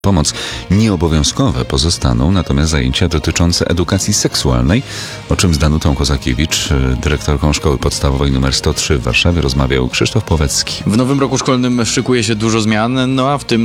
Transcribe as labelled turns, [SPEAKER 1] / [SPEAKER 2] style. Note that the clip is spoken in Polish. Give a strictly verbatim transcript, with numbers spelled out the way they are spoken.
[SPEAKER 1] pomoc. Nieobowiązkowe pozostaną natomiast zajęcia dotyczące edukacji seksualnej, o czym z Danutą Kozakiewicz, dyrektorką Szkoły Podstawowej nr sto trzy w Warszawie, rozmawiał Krzysztof Pławecki.
[SPEAKER 2] W nowym roku szkolnym szykuje się dużo zmian, no a w tym